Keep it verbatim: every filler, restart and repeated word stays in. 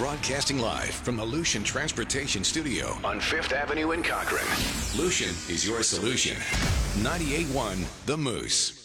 broadcasting live from the Lucian Transportation Studio on Fifth Avenue in Cochrane. Lucian is your solution. ninety-eight point one The Moose.